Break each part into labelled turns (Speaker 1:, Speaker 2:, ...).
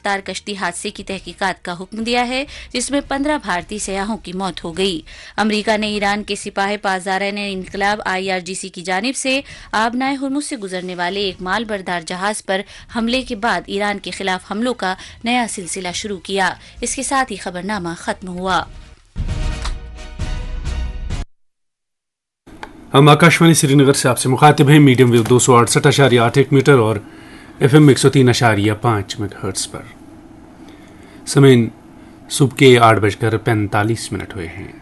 Speaker 1: रफ्तार कश्ती हादसे की तहकीकात का हुक्म दिया है, जिसमें 15 भारतीय सयाहों की मौत हो गई। अमरीका ने ईरान के सिपाही पासदारान इनकलाब IRGC की जानिब से आबनाए हुर्मुज से गुजरने वाले एक माल बरदार जहाज पर हमले के बाद ईरान के खिलाफ हमलों का नया सिलसिला शुरू किया। इसके साथ ही खबरनामा खत्म हुआ।
Speaker 2: हम आकाशवाणी श्रीनगर से आपसे मुखातिब हैं मीडियम वेव 268.81 मीटर और FM 103.5 मेगाहर्ट्ज पर। समय सुबह के 8:45 हुए हैं।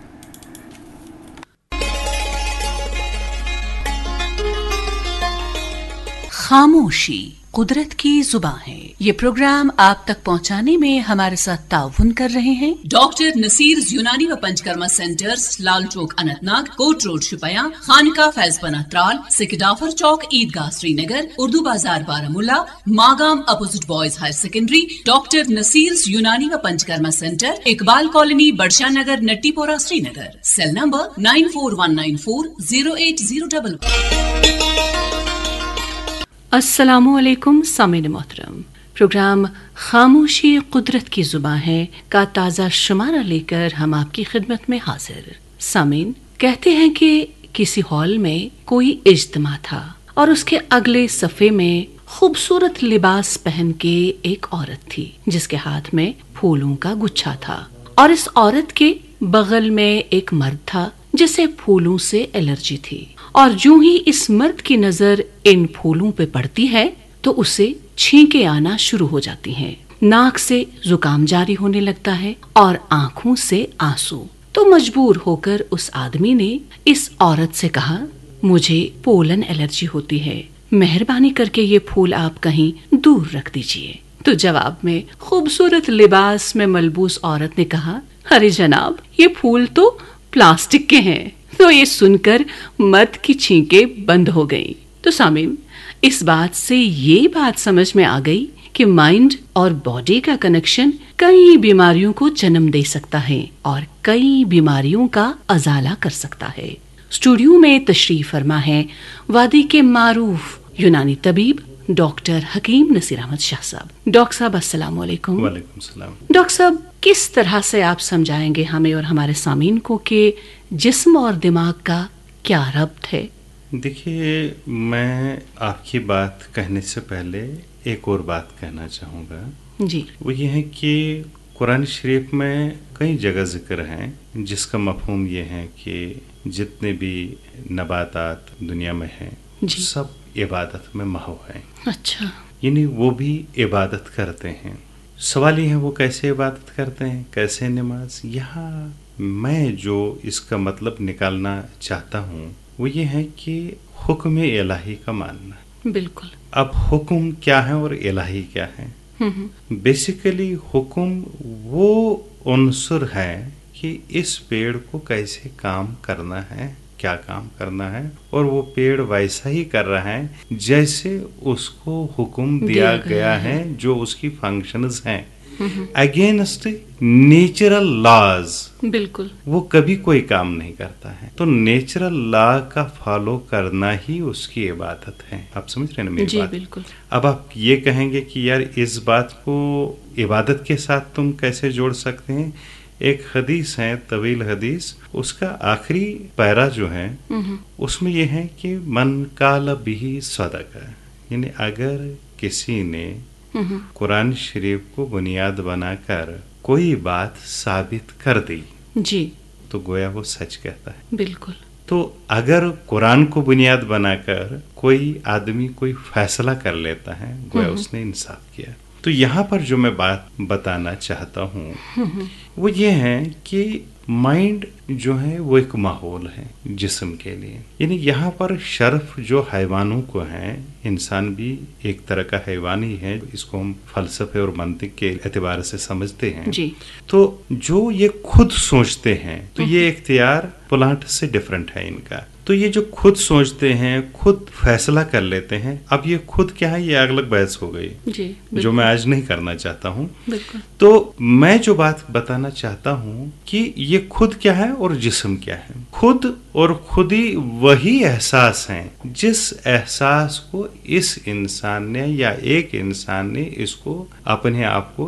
Speaker 3: खामोशी कुदरत की जुबां है। ये प्रोग्राम आप तक पहुंचाने में हमारे साथ ताउन कर रहे हैं डॉक्टर नसीर यूनानी व panchakarma centres, Lal Chowk Anantnag, coat road शुपया, खानका फैजपना Tral, सिकदाफर चौक ईदगाह श्रीनगर, उर्दू बाजार Baramulla, Magam opposite boys higher secondary. Doctor Naseer यूनानी व पंचकर्मा सेंटर, इकबाल कॉलोनी, बड़शा नगर, नट्टीपोरा श्रीनगर। Cell number 9419408000। अस्सलामुअलैकुम सामीन मोहतरम, प्रोग्राम खामोशी कुदरत की जुबां है का ताज़ा शुमारा लेकर हम आपकी खिदमत में हाजिर। सामीन, कहते हैं कि किसी हॉल में कोई इज्तिमा था और उसके अगले सफ़े में खूबसूरत लिबास पहन के एक औरत थी जिसके हाथ में फूलों का गुच्छा था, और इस औरत के बगल में एक मर्द था जिसे फूलों से एलर्जी थी, और यूं ही इस मर्द की नजर इन फूलों पे पड़ती है तो उसे छींकें आना शुरू हो जाती हैं, नाक से जुकाम जारी होने लगता है और आंखों से आंसू। तो मजबूर होकर उस आदमी ने इस औरत से कहा, मुझे पोलन एलर्जी होती है, मेहरबानी करके ये फूल आप कहीं दूर रख दीजिए। तो जवाब में खूबसूरत लिबास में मलबूस औरत ने कहा, अरे जनाब, ये फूल तो प्लास्टिक के हैं। तो ये सुनकर मर्द की छींकें बंद हो गईं। तो सामीन, इस बात से ये बात समझ में आ गई कि माइंड और बॉडी का कनेक्शन कई बीमारियों को जन्म दे सकता है और कई बीमारियों का अजाला कर सकता है। स्टूडियो में तशरीफ फरमा है वादी के मारूफ यूनानी तबीब डॉक्टर हकीम नसीर अहमद शाह साहब। डॉक्टर साहब, अस्सलाम वालेकुम।
Speaker 4: वालेकुम सलाम।
Speaker 3: डॉक्टर साहब, किस तरह से आप समझाएंगे हमें और हमारे सामीन को कि जिस्म और दिमाग का क्या रब्त है?
Speaker 4: देखिए, मैं आपकी बात कहने से पहले एक और बात कहना चाहूँगा
Speaker 3: जी।
Speaker 4: वो ये है कि कुरान शरीफ में कई जगह जिक्र हैं जिसका मफहूम ये है कि जितने भी नबातात दुनिया में हैं सब इबादत में महव हैं।
Speaker 3: अच्छा।
Speaker 4: यानी वो भी इबादत करते हैं। सवाल ये है वो कैसे इबादत करते हैं, कैसे नमाज। यहाँ मैं जो इसका मतलब निकालना चाहता हूँ वो ये है कि हुक्म इलाही का मानना।
Speaker 3: बिल्कुल।
Speaker 4: अब हुक्म क्या है और इलाही क्या है? बेसिकली हुक्म वो उन्सुर है कि इस पेड़ को कैसे काम करना है, क्या काम करना है, और वो पेड़ वैसा ही कर रहा है जैसे उसको हुक्म दिया गया है, जो उसकी फंक्शंस हैं अगेंस्ट नेचुरल लॉज।
Speaker 3: बिल्कुल।
Speaker 4: वो कभी कोई काम नहीं करता है। तो नेचुरल लॉ का फॉलो करना ही उसकी इबादत है। आप समझ रहे हैं ना मेरी बात?
Speaker 3: बिल्कुल।
Speaker 4: अब आप ये कहेंगे कि यार इस बात को इबादत के साथ तुम कैसे जोड़ सकते हैं? एक हदीस है, तवील हदीस, उसका आखिरी पैरा जो है उसमें यह है कि मन काल बिही सदका, यानी अगर किसी ने कुरान शरीफ को बुनियाद बनाकर कोई बात साबित कर दी
Speaker 3: जी
Speaker 4: तो गोया वो सच कहता है।
Speaker 3: बिल्कुल।
Speaker 4: तो अगर कुरान को बुनियाद बनाकर कोई आदमी कोई फैसला कर लेता है गोया उसने इंसाफ किया। तो यहाँ पर जो मैं बात बताना चाहता हूँ वो ये है कि माइंड जो है वो एक माहौल है जिस्म के लिए। यानी यहाँ पर शर्फ जो हैवानों को है, इंसान भी एक तरह का हैवान ही है, इसको हम फलसफे और मंतिक के एतबार से समझते हैं
Speaker 3: जी।
Speaker 4: तो जो ये खुद सोचते हैं तो ये इख्तियार प्लांट से डिफरेंट है इनका। तो ये जो खुद सोचते हैं, खुद फैसला कर लेते हैं, अब ये खुद क्या है ये अलग बहस हो गई
Speaker 3: जी,
Speaker 4: जो मैं आज नहीं करना चाहता हूँ।
Speaker 3: तो
Speaker 4: मैं जो बात बताना चाहता हूँ कि ये खुद क्या है और जिस्म क्या है। खुद और खुदी वही एहसास हैं जिस एहसास को इस इंसान ने या एक इंसान ने इसको अपने आप को